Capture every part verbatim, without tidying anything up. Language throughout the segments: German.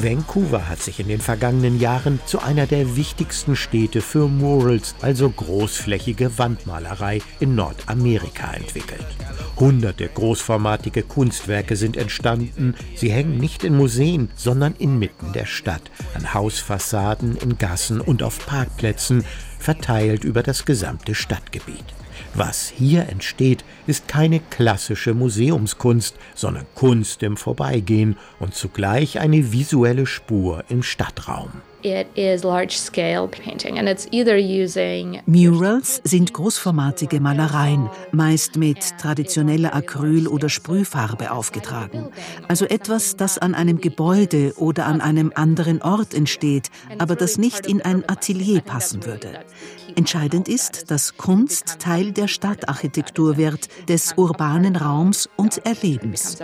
Vancouver hat sich in den vergangenen Jahren zu einer der wichtigsten Städte für Murals, also großflächige Wandmalerei in Nordamerika entwickelt. Hunderte großformatige Kunstwerke sind entstanden. Sie hängen nicht in Museen, sondern inmitten der Stadt, an Hausfassaden, in Gassen und auf Parkplätzen, verteilt über das gesamte Stadtgebiet. Was hier entsteht, ist keine klassische Museumskunst, sondern Kunst im Vorbeigehen und zugleich eine visuelle Spur im Stadtraum. Murals sind großformatige Malereien, meist mit traditioneller Acryl- oder Sprühfarbe aufgetragen. Also etwas, das an einem Gebäude oder an einem anderen Ort entsteht, aber das nicht in ein Atelier passen würde. Entscheidend ist, dass Kunst Teil der Stadtarchitektur wird, des urbanen Raums und Erlebens.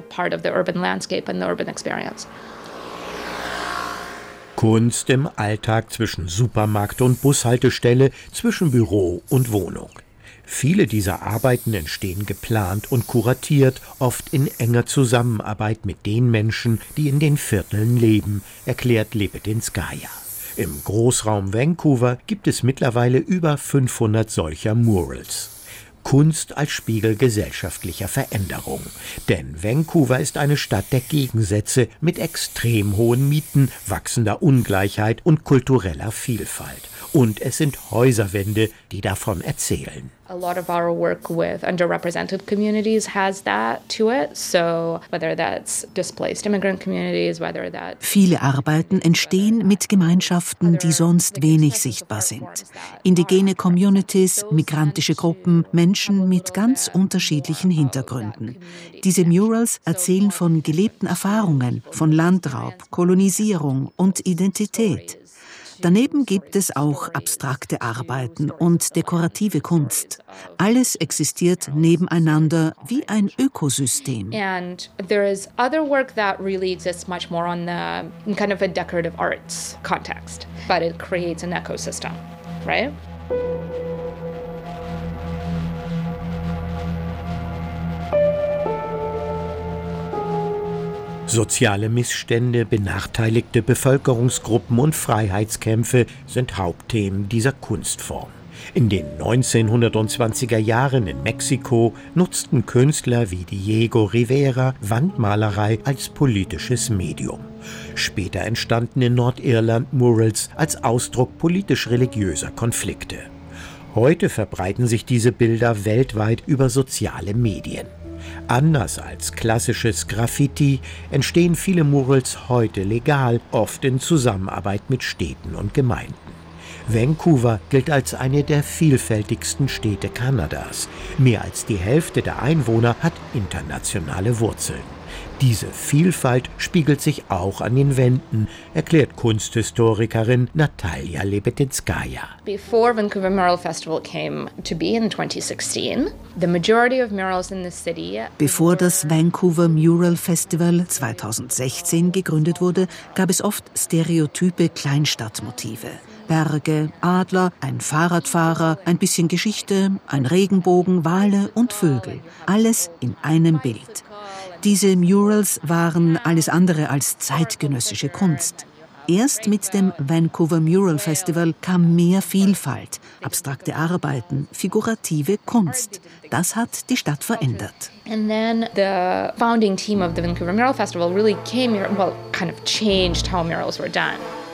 Kunst im Alltag zwischen Supermarkt und Bushaltestelle, zwischen Büro und Wohnung. Viele dieser Arbeiten entstehen geplant und kuratiert, oft in enger Zusammenarbeit mit den Menschen, die in den Vierteln leben, erklärt Lebedinskaya. Im Großraum Vancouver gibt es mittlerweile über fünfhundert solcher Murals. Kunst als Spiegel gesellschaftlicher Veränderung. Denn Vancouver ist eine Stadt der Gegensätze mit extrem hohen Mieten, wachsender Ungleichheit und kultureller Vielfalt. Und es sind Häuserwände, die davon erzählen. A lot of our work with underrepresented communities has that to it. So whether that's displaced immigrant communities, whether that's Viele Arbeiten entstehen mit Gemeinschaften, die sonst wenig sichtbar sind. Indigene Communities, migrantische Gruppen, Menschen mit ganz unterschiedlichen Hintergründen. Diese Murals erzählen von gelebten Erfahrungen, von Landraub, Kolonisierung und Identität. Daneben gibt es auch abstrakte Arbeiten und dekorative Kunst. Alles existiert nebeneinander wie ein Ökosystem. And there is other work that really exists much more on the kind of a decorative arts context, but it creates an ecosystem, right? Soziale Missstände, benachteiligte Bevölkerungsgruppen und Freiheitskämpfe sind Hauptthemen dieser Kunstform. In den neunzehnhundertzwanziger Jahren in Mexiko nutzten Künstler wie Diego Rivera Wandmalerei als politisches Medium. Später entstanden in Nordirland Murals als Ausdruck politisch-religiöser Konflikte. Heute verbreiten sich diese Bilder weltweit über soziale Medien. Anders als klassisches Graffiti entstehen viele Murals heute legal, oft in Zusammenarbeit mit Städten und Gemeinden. Vancouver gilt als eine der vielfältigsten Städte Kanadas. Mehr als die Hälfte der Einwohner hat internationale Wurzeln. Diese Vielfalt spiegelt sich auch an den Wänden, erklärt Kunsthistorikerin Natalia Lebedinskaya. Before Vancouver Mural Festival came to be in twenty sixteen, the majority of murals in the city. Bevor das Vancouver Mural Festival zweitausendsechzehn gegründet wurde, gab es oft stereotype Kleinstadtmotive. Berge, Adler, ein Fahrradfahrer, ein bisschen Geschichte, ein Regenbogen, Wale und Vögel. Alles in einem Bild. Diese Murals waren alles andere als zeitgenössische Kunst. Erst mit dem Vancouver Mural Festival kam mehr Vielfalt, abstrakte Arbeiten, figurative Kunst. Das hat die Stadt verändert. And then the founding team of the Vancouver Mural Festival really came here, well, kind of changed how murals were done.